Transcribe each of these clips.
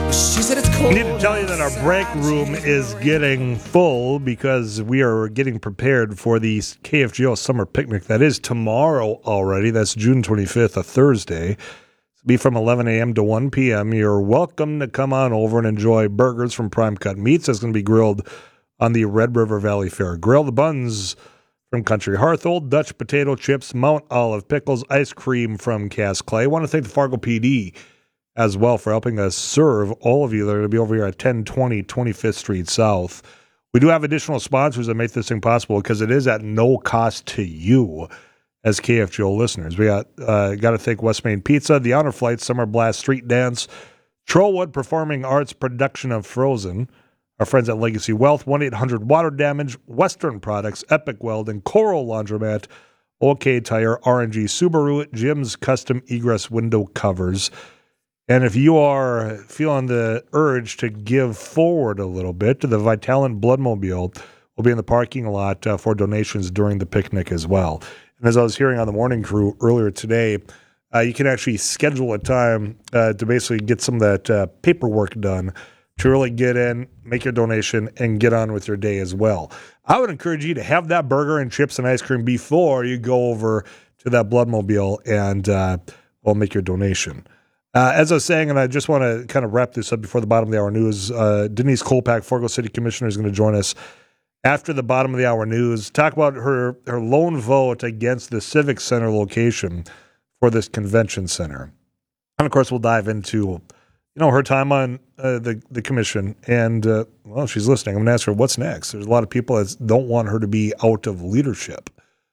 She said it's cold. I need to tell you that our break room is getting full because we are getting prepared for the KFGO summer picnic. That is tomorrow already. That's June 25th, a Thursday. It'll be from 11 a.m. to 1 p.m. You're welcome to come on over and enjoy burgers from Prime Cut Meats. That's going to be grilled on the Red River Valley Fair Grill. The buns from Country Hearth, Old Dutch potato chips, Mount Olive pickles, ice cream from Cass Clay. I want to thank the Fargo PD as well for helping us serve all of you that are going to be over here at 1020 25th Street South. We do have additional sponsors that make this thing possible because it is at no cost to you as KFGO listeners. We got to thank West Main Pizza, the Honor Flight, Summer Blast Street Dance, Trollwood Performing Arts production of Frozen, our friends at Legacy Wealth, 1-800 Water Damage, Western Products, Epic Welding, Coral Laundromat, OK Tire, RNG Subaru, Jim's Custom Egress Window Covers. And if you are feeling the urge to give forward a little bit, the Vitalant Bloodmobile will be in the parking lot for donations during the picnic as well. And as I was hearing on the morning crew earlier today, you can actually schedule a time to basically get some of that paperwork done to really get in, make your donation, and get on with your day as well. I would encourage you to have that burger and chips and ice cream before you go over to that Bloodmobile and make your donation. As I was saying, and I just want to kind of wrap this up before the bottom of the hour news, Denise Kolpak, Fargo City Commissioner, is going to join us after the bottom of the hour news, talk about her lone vote against the Civic Center location for this convention center. And, of course, we'll dive into, her time on the commission. And, she's listening. I'm going to ask her what's next. There's a lot of people that don't want her to be out of leadership.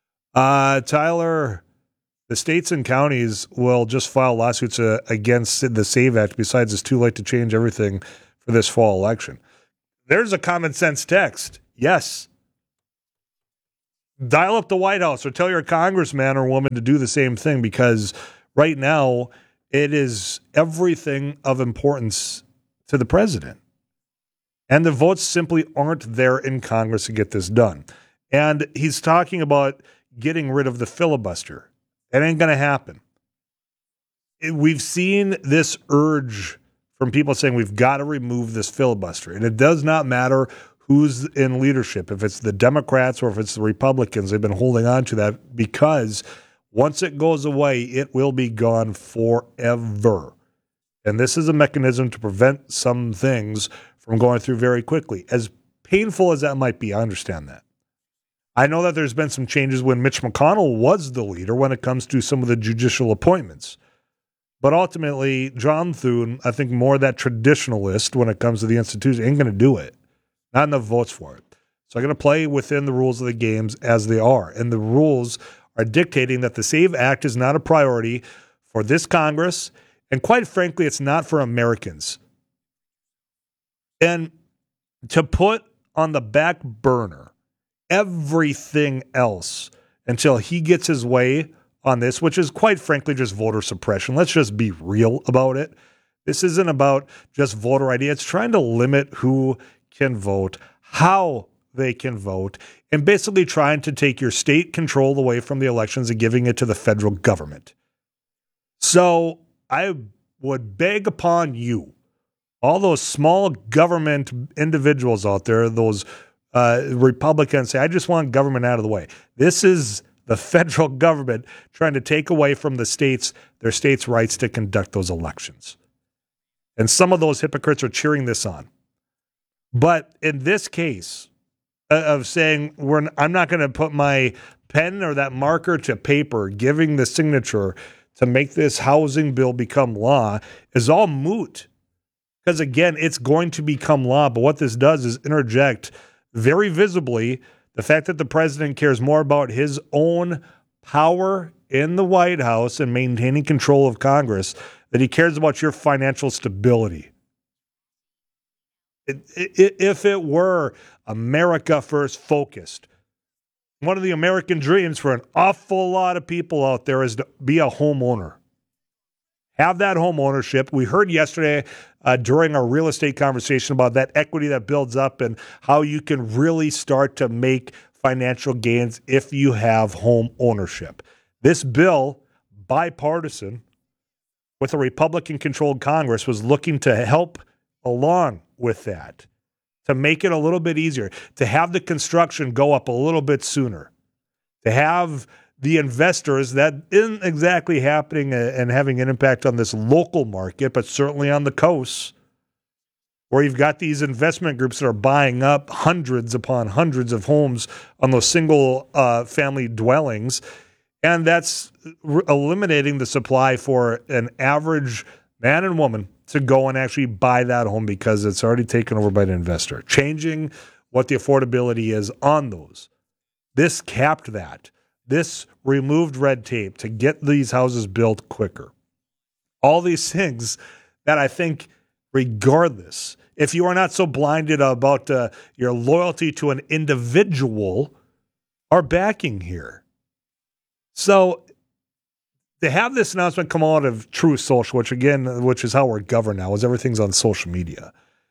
Tyler, the states and counties will just file lawsuits against the SAVE Act. Besides, it's too late to change everything for this fall election. There's a common sense text. Yes. Dial up the White House or tell your congressman or woman to do the same thing, because right now it is everything of importance to the president. And the votes simply aren't there in Congress to get this done. And he's talking about getting rid of the filibuster. It ain't going to happen. We've seen this urge from people saying we've got to remove this filibuster. And it does not matter who's in leadership, if it's the Democrats or if it's the Republicans. They've been holding on to that because once it goes away, it will be gone forever. And this is a mechanism to prevent some things from going through very quickly. As painful as that might be, I understand that. I know that there's been some changes when Mitch McConnell was the leader when it comes to some of the judicial appointments. But ultimately, John Thune, I think more that traditionalist when it comes to the institution, ain't going to do it. Not enough votes for it. So I'm going to play within the rules of the games as they are. And the rules are dictating that the SAVE Act is not a priority for this Congress. And quite frankly, it's not for Americans. And to put on the back burner everything else until he gets his way on this, which is quite frankly just voter suppression. Let's just be real about it. This isn't about just voter ID. It's trying to limit who can vote, how they can vote, and basically trying to take your state control away from the elections and giving it to the federal government. So I would beg upon you, all those small government individuals out there, those Republicans say, I just want government out of the way. This is the federal government trying to take away from the states their states' rights to conduct those elections. And some of those hypocrites are cheering this on. But in this case of saying I'm not going to put my pen or that marker to paper, giving the signature to make this housing bill become law is all moot. Because again, it's going to become law. But what this does is interject very visibly the fact that the president cares more about his own power in the White House and maintaining control of Congress than he cares about your financial stability. If it were America first focused, one of the American dreams for an awful lot of people out there is to be a homeowner. Have that home ownership. We heard yesterday during our real estate conversation about that equity that builds up and how you can really start to make financial gains if you have home ownership. This bill, bipartisan, with a Republican-controlled Congress, was looking to help along with that to make it a little bit easier, to have the construction go up a little bit sooner, to have the investors that isn't exactly happening and having an impact on this local market, but certainly on the coast, where you've got these investment groups that are buying up hundreds upon hundreds of homes on those single family dwellings. And that's eliminating the supply for an average man and woman to go and actually buy that home because it's already taken over by an investor, changing what the affordability is on those. This capped that. This removed red tape to get these houses built quicker. All these things that I think, regardless, if you are not so blinded about your loyalty to an individual, are backing here. So to have this announcement come out of Truth Social, which is how we're governed now, is everything's on social media,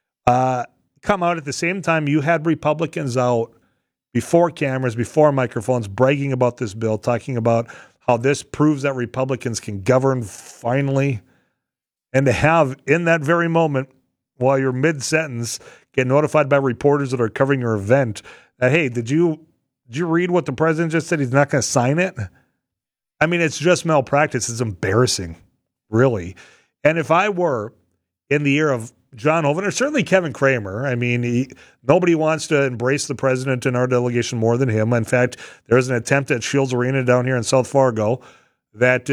come out at the same time you had Republicans out before cameras, before microphones, bragging about this bill, talking about how this proves that Republicans can govern finally, and to have in that very moment, while you're mid-sentence, get notified by reporters that are covering your event that, hey, did you read what the president just said? He's not going to sign it? I mean, it's just malpractice. It's embarrassing, really. And if I were in the ear of John Hoeven, or certainly Kevin Cramer, I mean, nobody wants to embrace the president in our delegation more than him. In fact, there was an attempt at Shields Arena down here in South Fargo, that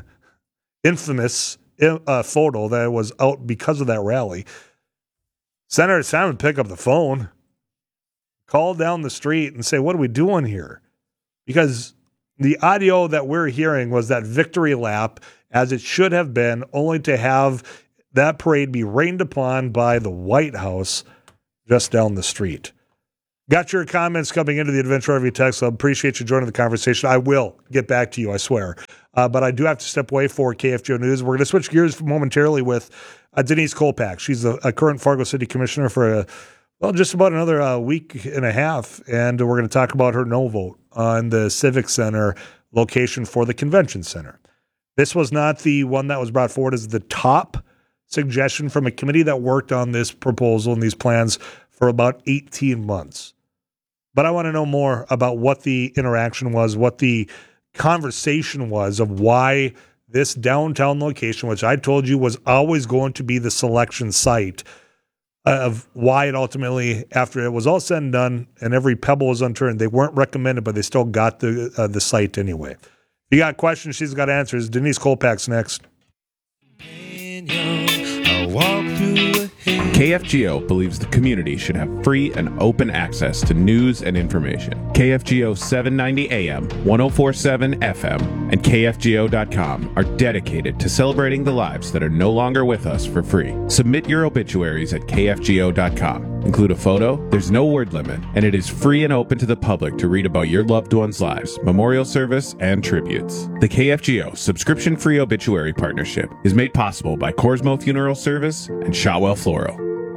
infamous photo that was out because of that rally. Senator Simon pick up the phone, call down the street and say, what are we doing here? Because the audio that we're hearing was that victory lap, as it should have been, only to have that parade be rained upon by the White House just down the street. Got your comments coming into the Adventure RV text. I appreciate you joining the conversation. I will get back to you, I swear. But I do have to step away for KFGO News. We're going to switch gears momentarily with Denise Kolpak. She's a current Fargo City Commissioner for just about another week and a half, and we're going to talk about her no vote on the Civic Center location for the Convention Center. This was not the one that was brought forward as the top suggestion from a committee that worked on this proposal and these plans for about 18 months. But I want to know more about what the interaction was, what the conversation was of why this downtown location, which I told you was always going to be the selection site, of why it ultimately, after it was all said and done and every pebble was unturned, they weren't recommended, but they still got the site anyway. If you got questions, she's got answers. Denise Kolpak's next. KFGO believes the community should have free and open access to news and information. KFGO 790 AM, 1047 FM, and KFGO.com are dedicated to celebrating the lives that are no longer with us for free. Submit your obituaries at KFGO.com. Include a photo, there's no word limit, and it is free and open to the public to read about your loved ones' lives, memorial service, and tributes. The KFGO subscription-free obituary partnership is made possible by Corsmo Funeral Service and Shotwell Floral.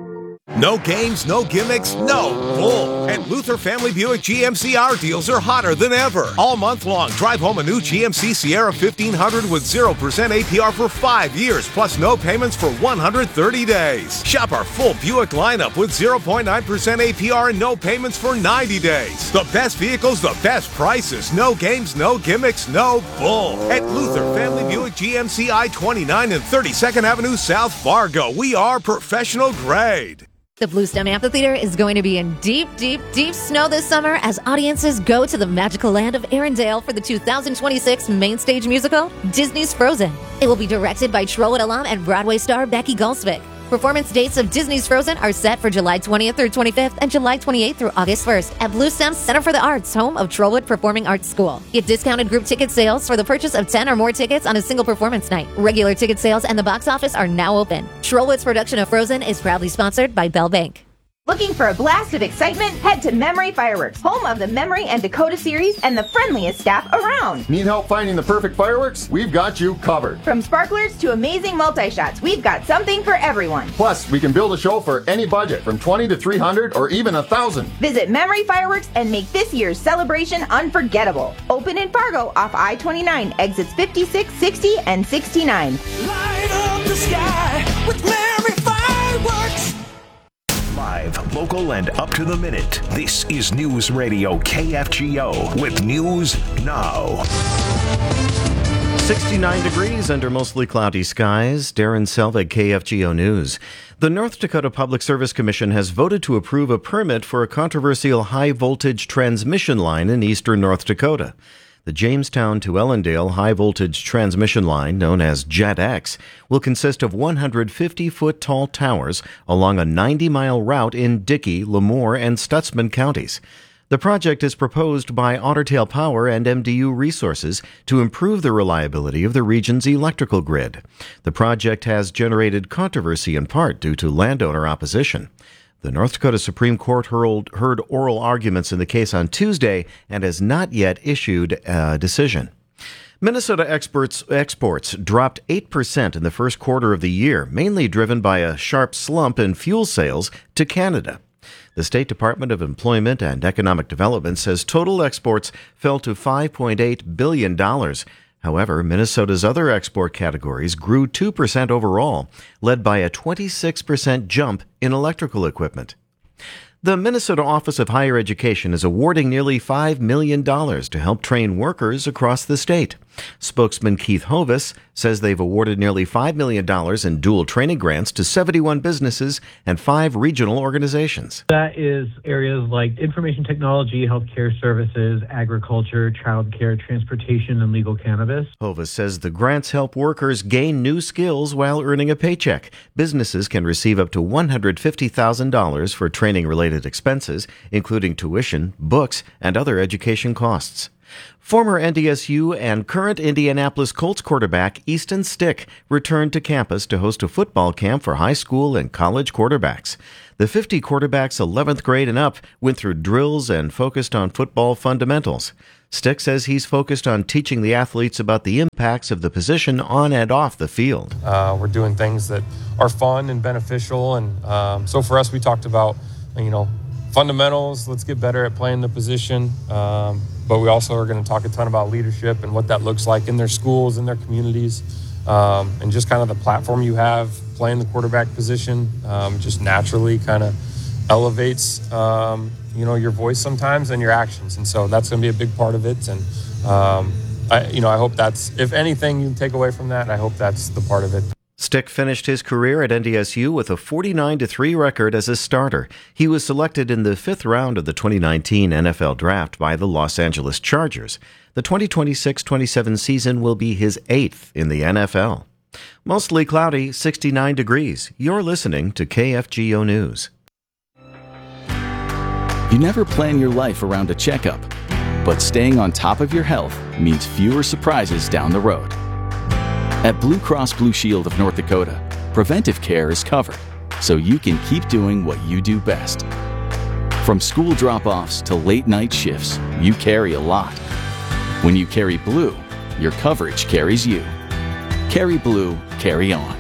No games, no gimmicks, no bull. At Luther Family Buick GMC, our deals are hotter than ever. All month long, drive home a new GMC Sierra 1500 with 0% APR for 5 years, plus no payments for 130 days. Shop our full Buick lineup with 0.9% APR and no payments for 90 days. The best vehicles, the best prices. No games, no gimmicks, no bull. At Luther Family Buick GMC I-29 and 32nd Avenue South Fargo, we are professional grade. The Bluestem Amphitheater is going to be in deep, deep, deep snow this summer as audiences go to the magical land of Arendelle for the 2026 main stage musical, Disney's Frozen. It will be directed by Trollwood alum and Broadway star Becky Goldsvick. Performance dates of Disney's Frozen are set for July 20th through 25th and July 28th through August 1st at Bluestem's Center for the Arts, home of Trollwood Performing Arts School. Get discounted group ticket sales for the purchase of 10 or more tickets on a single performance night. Regular ticket sales and the box office are now open. Trollwood's production of Frozen is proudly sponsored by Bell Bank. Looking for a blast of excitement? Head to Memory Fireworks, home of the Memory and Dakota series and the friendliest staff around. Need help finding the perfect fireworks? We've got you covered. From sparklers to amazing multi-shots, we've got something for everyone. Plus, we can build a show for any budget, from $20 to $300 or even $1,000. Visit Memory Fireworks and make this year's celebration unforgettable. Open in Fargo off I-29, exits 56, 60, and 69. Light up the sky with Memory Fireworks. local, and up to the minute. This is News Radio KFGO with News Now. 69 degrees under mostly cloudy skies. Darren Selvig, KFGO News. The North Dakota Public Service Commission has voted to approve a permit for a controversial high-voltage transmission line in eastern North Dakota. The Jamestown to Ellendale high-voltage transmission line, known as JetX, will consist of 150-foot tall towers along a 90-mile route in Dickey, Lemoore, and Stutsman counties. The project is proposed by Otter Tail Power and MDU Resources to improve the reliability of the region's electrical grid. The project has generated controversy in part due to landowner opposition. The North Dakota Supreme Court heard oral arguments in the case on Tuesday and has not yet issued a decision. Minnesota exports dropped 8% in the first quarter of the year, mainly driven by a sharp slump in fuel sales to Canada. The State Department of Employment and Economic Development says total exports fell to $5.8 billion. However, Minnesota's other export categories grew 2% overall, led by a 26% jump in electrical equipment. The Minnesota Office of Higher Education is awarding nearly $5 million to help train workers across the state. Spokesman Keith Hovis says they've awarded nearly $5 million in dual training grants to 71 businesses and 5 regional organizations. That is areas like information technology, healthcare services, agriculture, childcare, transportation, and legal cannabis. Hovis says the grants help workers gain new skills while earning a paycheck. Businesses can receive up to $150,000 for training-related expenses, including tuition, books, and other education costs. Former NDSU and current Indianapolis Colts quarterback Easton Stick returned to campus to host a football camp for high school and college quarterbacks. The 50 quarterbacks 11th grade and up went through drills and focused on football fundamentals. Stick says he's focused on teaching the athletes about the impacts of the position on and off the field. We're doing things that are fun and beneficial, and so for us, we talked about, fundamentals. Let's get better at playing the position. But we also are going to talk a ton about leadership and what that looks like in their schools, in their communities, and just kind of the platform you have playing the quarterback position just naturally kind of elevates, your voice sometimes and your actions. And so that's going to be a big part of it. And, I hope that's, if anything you take away from that, I hope that's the part of it. Stick finished his career at NDSU with a 49-3 record as a starter. He was selected in the 5th round of the 2019 NFL Draft by the Los Angeles Chargers. The 2026-27 season will be his 8th in the NFL. Mostly cloudy, 69 degrees. You're listening to KFGO News. You never plan your life around a checkup, but staying on top of your health means fewer surprises down the road. At Blue Cross Blue Shield of North Dakota, preventive care is covered, so you can keep doing what you do best. From school drop-offs to late-night shifts, you carry a lot. When you carry Blue, your coverage carries you. Carry Blue, carry on.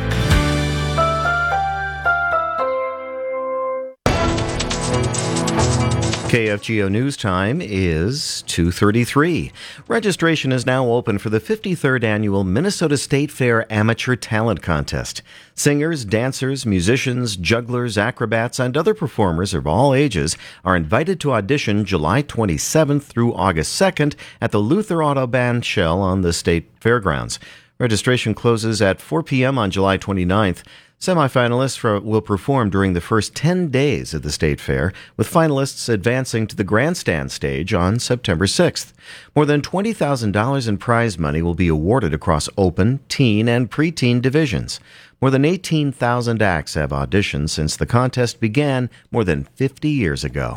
KFGO News time is 2:33. Registration is now open for the 53rd Annual Minnesota State Fair Amateur Talent Contest. Singers, dancers, musicians, jugglers, acrobats, and other performers of all ages are invited to audition July 27th through August 2nd at the Luther Auto Band Shell on the State Fairgrounds. Registration closes at 4 p.m. on July 29th. Semifinalists will perform during the first 10 days of the State Fair, with finalists advancing to the grandstand stage on September 6th. More than $20,000 in prize money will be awarded across open, teen, and preteen divisions. More than 18,000 acts have auditioned since the contest began more than 50 years ago.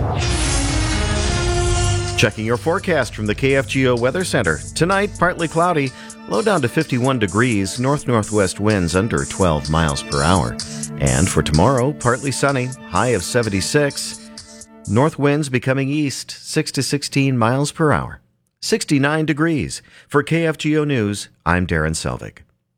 Checking your forecast from the KFGO Weather Center. Tonight, partly cloudy. Low down to 51 degrees, north-northwest winds under 12 miles per hour. And for tomorrow, partly sunny, high of 76. North winds becoming east, 6 to 16 miles per hour. 69 degrees. For KFGO News, I'm Darren Selvig.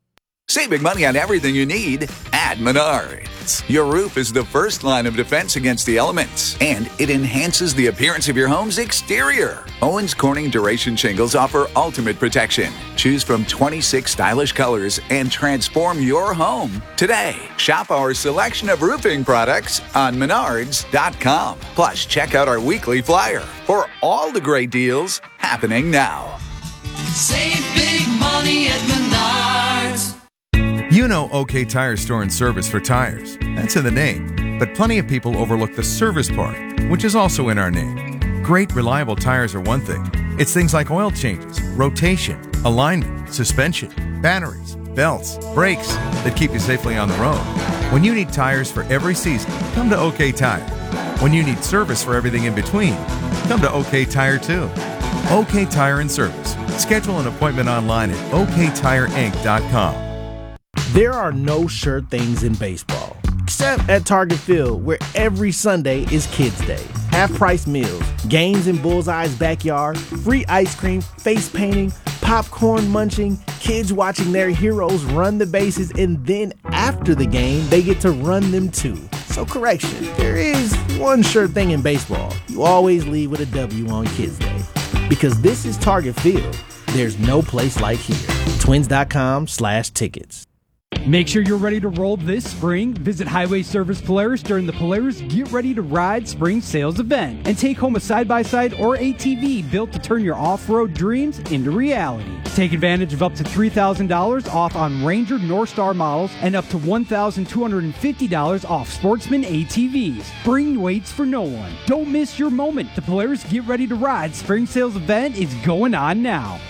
Saving money on everything you need at Menards. Your roof is the first line of defense against the elements, and it enhances the appearance of your home's exterior. Owens Corning Duration Shingles offer ultimate protection. Choose from 26 stylish colors and transform your home today. Shop our selection of roofing products on Menards.com. Plus, check out our weekly flyer for all the great deals happening now. Save big money at Menards. You know OK Tire Store and Service for tires. That's in the name. But plenty of people overlook the service part, which is also in our name. Great, reliable tires are one thing. It's things like oil changes, rotation, alignment, suspension, batteries, belts, brakes that keep you safely on the road. When you need tires for every season, come to OK Tire. When you need service for everything in between, come to OK Tire too. OK Tire and Service. Schedule an appointment online at oktireinc.com. There are no sure things in baseball, except at Target Field, where every Sunday is Kids Day. Half-price meals, games in Bullseye's backyard, free ice cream, face painting, popcorn munching, kids watching their heroes run the bases, and then after the game, they get to run them too. So correction, there is one sure thing in baseball. You always leave with a W on Kids Day. Because this is Target Field, there's no place like here. Twins.com/tickets. Make sure you're ready to roll this spring. Visit Highway Service Polaris during the Polaris Get Ready to Ride Spring Sales Event and take home a side-by-side or ATV built to turn your off-road dreams into reality. Take advantage of up to $3,000 off on Ranger North Star models and up to $1,250 off Sportsman ATVs. Spring waits for no one. Don't miss your moment. The Polaris Get Ready to Ride Spring Sales Event is going on now.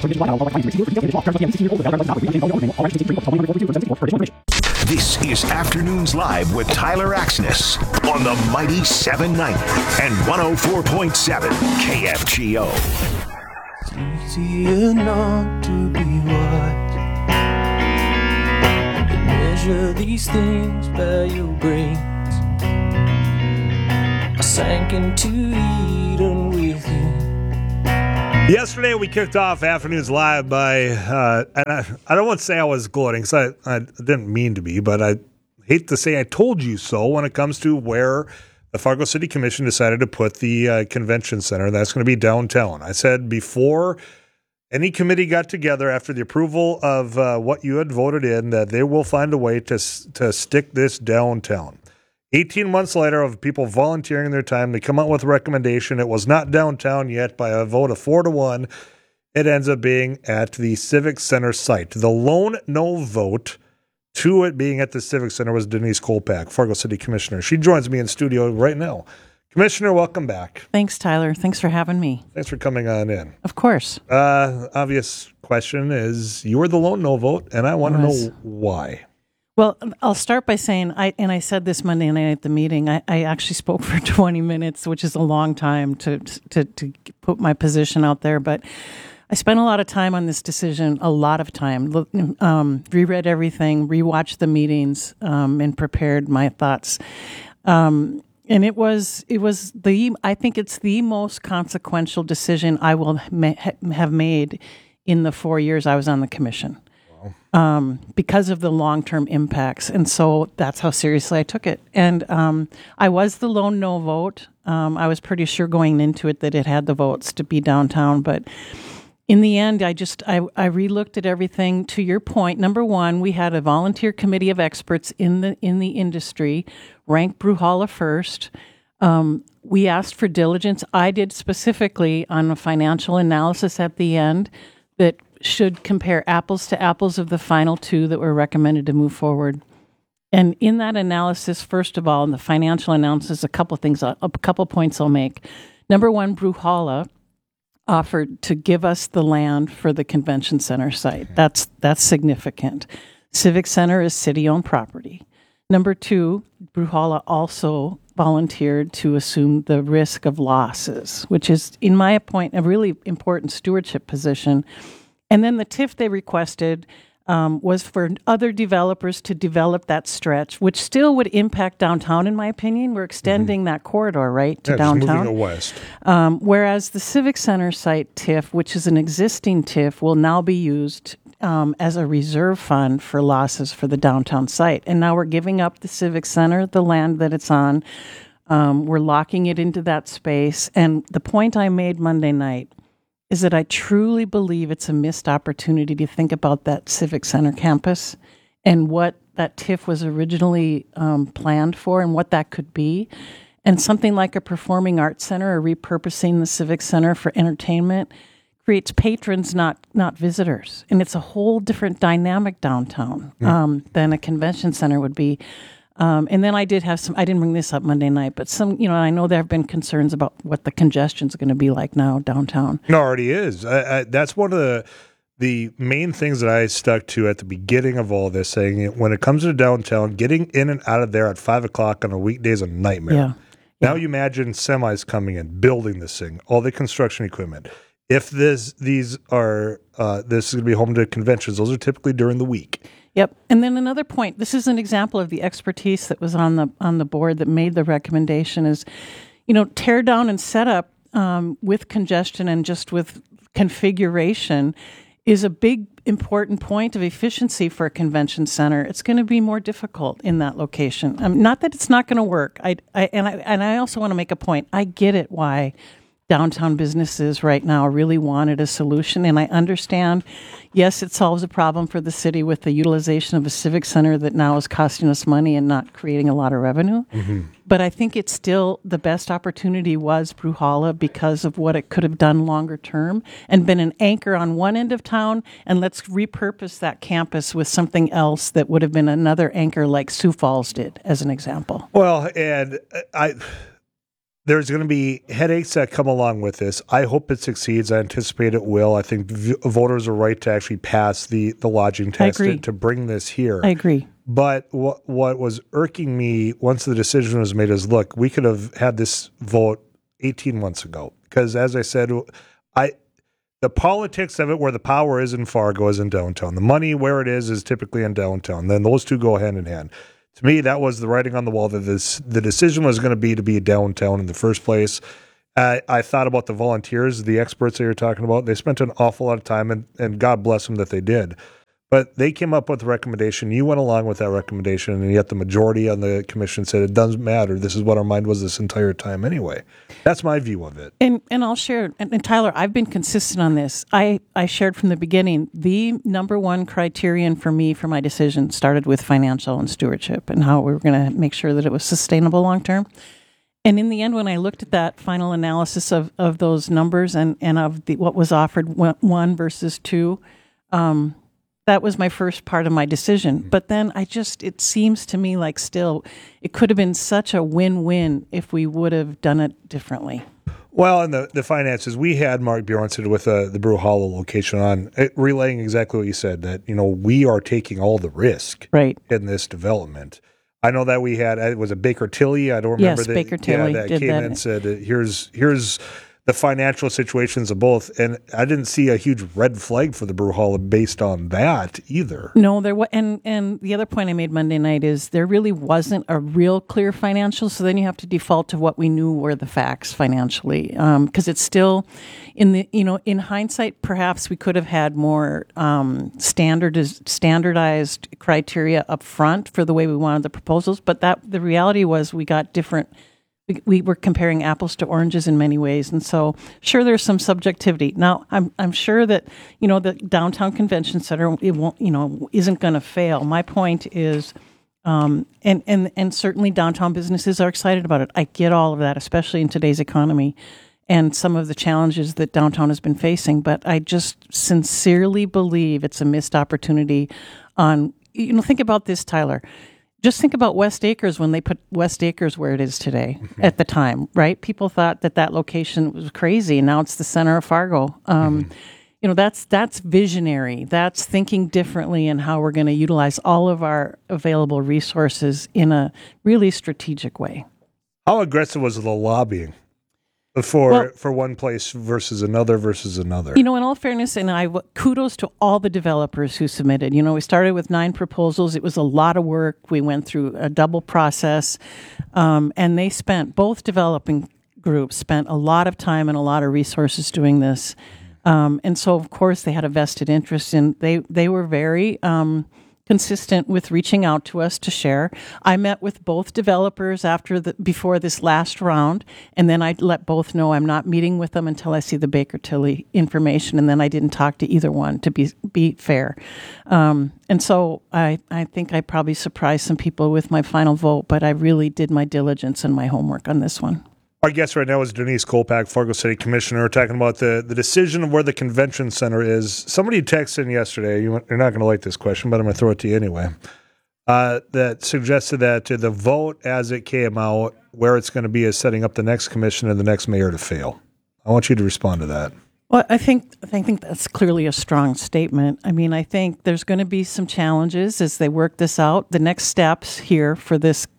This is Afternoons Live with Tyler Axness on the Mighty 790 and 104.7 KFGO. It's easier not to be wise. Measure these things by your brains. I sank into Eden with you. Yesterday, we kicked off Afternoons Live by, and I don't want to say I was gloating, because I didn't mean to be, but I hate to say I told you so when it comes to where the Fargo City Commission decided to put the convention center. That's going to be downtown. I said before any committee got together after the approval of what you had voted in, that they will find a way to stick this downtown. 18 months later, of people volunteering their time to come out with a recommendation, it was not downtown yet. By a vote of 4-1, it ends up being at the Civic Center site. The lone no vote to it being at the Civic Center was Denise Kolpak, Fargo City Commissioner. She joins me in studio right now. Commissioner, welcome back. Thanks, Tyler. Thanks for having me. Thanks for coming on in. Of course. Obvious question is, you were the lone no vote, and I want to know why. Well, I'll start by saying, I said this Monday night at the meeting, I actually spoke for 20 minutes, which is a long time to put my position out there, but I spent a lot of time on this decision, reread everything, rewatched the meetings, and prepared my thoughts. And I think it's the most consequential decision I will have made in the 4 years I was on the commission. Because of the long-term impacts. And so that's how seriously I took it. And I was the lone no vote. I was pretty sure going into it that it had the votes to be downtown. But in the end, I re-looked at everything. To your point, number one, we had a volunteer committee of experts in the industry, rank Bruhala first. We asked for diligence. I did specifically on a financial analysis at the end that should compare apples to apples of the final two that were recommended to move forward. And in that analysis, first of all, in the financial analysis, a couple points I'll make. Number one, Bruhala offered to give us the land for the convention center site. That's significant. Civic Center is city-owned property. Number two, Bruhala also volunteered to assume the risk of losses, which is, in my point, a really important stewardship position. And then the TIF they requested was for other developers to develop that stretch, which still would impact downtown, in my opinion. We're extending that corridor, right, to downtown. Moving it west. Whereas the Civic Center site TIF, which is an existing TIF, will now be used as a reserve fund for losses for the downtown site. And now we're giving up the Civic Center, the land that it's on. We're locking it into that space. And the point I made Monday night is that I truly believe it's a missed opportunity to think about that Civic Center campus and what that TIF was originally planned for and what that could be. And something like a performing arts center or repurposing the Civic Center for entertainment creates patrons, not visitors. And it's a whole different dynamic downtown than a convention center would be. And then I did have I didn't bring this up Monday night, but I know there have been concerns about what the congestion is going to be like now downtown. It already is. That's one of the main things that I stuck to at the beginning of all this, saying when it comes to downtown, getting in and out of there at 5 o'clock on a weekday is a nightmare. Yeah. Now you imagine semis coming in, building this thing, all the construction equipment. If this is going to be home to conventions, those are typically during the week. Yep. And then another point, this is an example of the expertise that was on the board that made the recommendation is, tear down and set up with congestion and just with configuration is a big, important point of efficiency for a convention center. It's going to be more difficult in that location. Not that it's not going to work. I also want to make a point. I get it why downtown businesses right now really wanted a solution, and I understand, yes, it solves a problem for the city with the utilization of a civic center that now is costing us money and not creating a lot of revenue. Mm-hmm. But I think it's still the best opportunity was Bruhala because of what it could have done longer term and been an anchor on one end of town, and let's repurpose that campus with something else that would have been another anchor like Sioux Falls did, as an example. Well, and there's going to be headaches that come along with this. I hope it succeeds. I anticipate it will. I think voters are right to actually pass the lodging test to bring this here. I agree. But what was irking me once the decision was made is, look, we could have had this vote 18 months ago. Because as I said, the politics of it, where the power is in Fargo, is in downtown. The money where it is typically in downtown. Then those two go hand in hand. To me, that was the writing on the wall that the decision was going to be downtown in the first place. I thought about the volunteers, the experts that you're talking about. They spent an awful lot of time, and God bless them that they did. But they came up with a recommendation. You went along with that recommendation, and yet the majority on the commission said it doesn't matter. This is what our mind was this entire time anyway. That's my view of it. And I'll share, and Tyler, I've been consistent on this. I shared from the beginning, the number one criterion for me for my decision started with financial and stewardship and how we were going to make sure that it was sustainable long term. And in the end, when I looked at that final analysis of those numbers and of what was offered, 1 versus 2, that was my first part of my decision. But then it seems to me like still it could have been such a win-win if we would have done it differently. Well, and the finances, we had Mark Bjornsson with the Bruhala location on, relaying exactly what you said, that, we are taking all the risk in this development. I know that we had, it was a Baker Tilly, I don't remember. Yes, Baker Tilly that did came in and said, here's the financial situations of both, and I didn't see a huge red flag for the Bruhala based on that either. No, there was, and the other point I made Monday night is there really wasn't a real clear financial. So then you have to default to what we knew were the facts financially, because it's still in hindsight, perhaps we could have had more standardized criteria up front for the way we wanted the proposals. But the reality was we got different. We were comparing apples to oranges in many ways, and so sure, there's some subjectivity. Now, I'm sure that the downtown convention center isn't going to fail. My point is, and certainly downtown businesses are excited about it. I get all of that, especially in today's economy and some of the challenges that downtown has been facing. But I just sincerely believe it's a missed opportunity. Think about this, Tyler. Just think about West Acres when they put West Acres where it is today at the time, right? People thought that location was crazy, and now it's the center of Fargo. That's visionary. That's thinking differently in how we're going to utilize all of our available resources in a really strategic way. How aggressive was the lobbying for one place versus another? In all fairness, and kudos to all the developers who submitted. We started with 9 proposals. It was a lot of work. We went through a double process, and both developing groups spent a lot of time and a lot of resources doing this. And so, of course, they had a vested interest in. They were very consistent with reaching out to us to share. I met with both developers before this last round, and then I let both know I'm not meeting with them until I see the Baker Tilly information, and then I didn't talk to either one, to be fair. And so I think I probably surprised some people with my final vote, but I really did my diligence and my homework on this one. Our guest right now is Denise Kolpak, Fargo City Commissioner, talking about the decision of where the convention center is. Somebody texted in yesterday, you're not going to like this question, but I'm going to throw it to you anyway, that suggested that the vote as it came out, where it's going to be is setting up the next commission and the next mayor to fail. I want you to respond to that. Well, I think that's clearly a strong statement. I mean, I think there's going to be some challenges as they work this out. The next steps here for this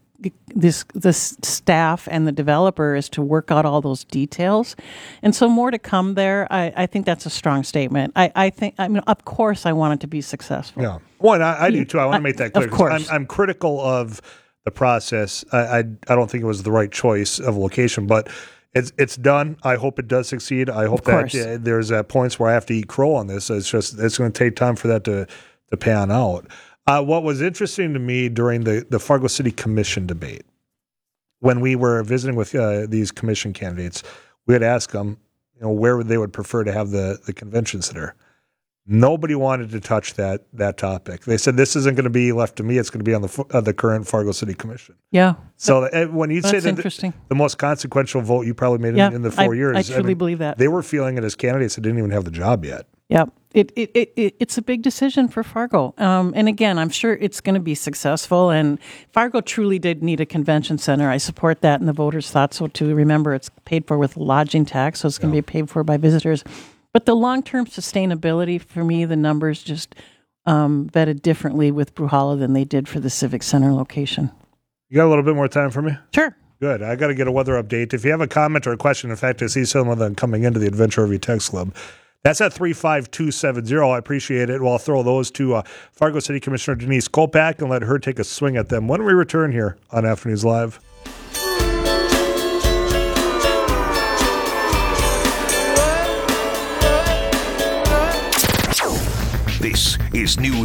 staff and the developer is to work out all those details, and so more to come there. I think that's a strong statement. I mean, of course, I want it to be successful. Yeah, well, I do too. I want to make that clear. Of course, I'm critical of the process. I don't think it was the right choice of location, but it's done. I hope it does succeed. I hope that there's points where I have to eat crow on this. It's going to take time for that to pan out. What was interesting to me during the Fargo City Commission debate, when we were visiting with these commission candidates, we had asked them, where they would prefer to have the convention center. Nobody wanted to touch that topic. They said, this isn't going to be left to me. It's going to be on the current Fargo City Commission. Yeah. So when you say that interesting. The most consequential vote you probably made in the 4 years, I truly believe that. They were feeling it as candidates that didn't even have the job yet. Yeah. It's a big decision for Fargo. And again, I'm sure it's going to be successful. And Fargo truly did need a convention center. I support that, and the voters thought so too. Remember, it's paid for with lodging tax, so it's going to be paid for by visitors. But the long-term sustainability, for me, the numbers just vetted differently with Bruhala than they did for the Civic Center location. You got a little bit more time for me? Sure. Good. I got to get a weather update. If you have a comment or a question, in fact, I see some of them coming into the Adventure RV Text Club. That's at 35270. I appreciate it. Well, I'll throw those to Fargo City Commissioner Denise Kolpak and let her take a swing at them when we return here on Afternoons Live. This is News